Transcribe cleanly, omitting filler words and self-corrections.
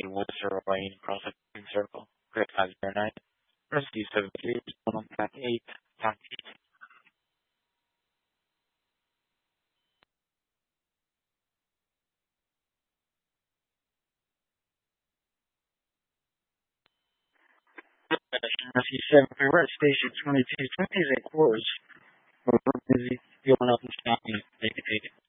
West Zero Lane across the circle. Clear 509. Rescue 73, on track 8, track 8. Rescue 73, we're at station 22. 20 is a quarters. We're busy fueling up and stopping. Take it.